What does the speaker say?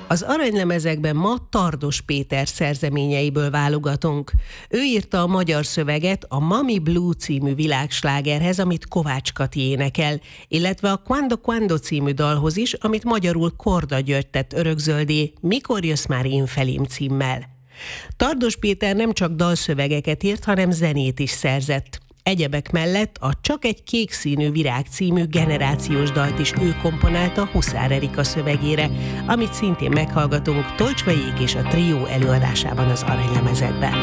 Az aranylemezekben ma Tardos Péter szerzeményeiből válogatunk. Ő írta a magyar szöveget a Mami Blue című világslágerhez, amit Kovács Kati énekel, illetve a Quando Quando című dalhoz is, amit magyarul Korda György tett örökzöldé, Mikor jössz már én felém címmel. Tardos Péter nem csak dalszövegeket írt, hanem zenét is szerzett. Egyebek mellett a Csak egy kék színű virág című generációs dalt is ő komponálta Huszár Erika szövegére, amit szintén meghallgatunk Tolcsvaiék és a trió előadásában az aranylemezetben.